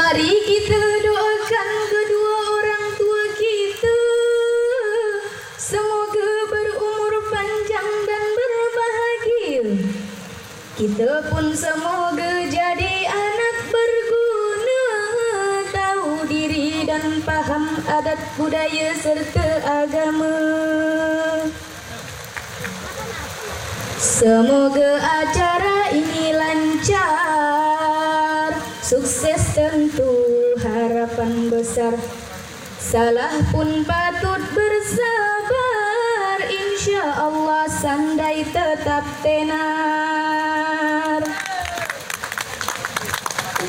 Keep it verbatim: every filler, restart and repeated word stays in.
Mari kita doakan kedua orang tua kita, semoga berumur panjang dan berbahagia. Kita pun semoga jadi anak berguna, tahu diri dan faham adat budaya serta agama. Semoga acara ini lancar, sukses tentu harapan besar. Salah pun patut bersabar, insya Allah sandai tetap tenar.